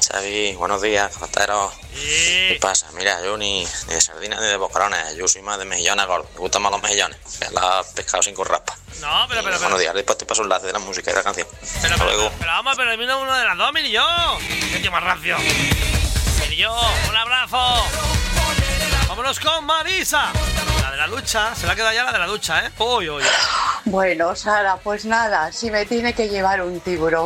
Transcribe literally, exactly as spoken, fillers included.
Xavi, buenos días, costero. Sí. ¿Qué pasa? Mira, yo ni, ni de sardinas ni de bocarones, yo soy más de mejillones gordos. Me gustan más los mejillones, que la pescado sin curraspa. No, pero, Y, pero, buenos pero. días, después te paso un enlace de la música y de la canción. Pero, Hasta pero, luego. pero, pero vamos, pero mira uno de las dos, mira yo. Qué tío más rancio. Mira yo, un abrazo. Vámonos con Marisa. La de la ducha, se la queda ya la de la ducha, ¿eh? Uy, uy. Bueno, Sara, pues nada, si me tiene que llevar un tiburón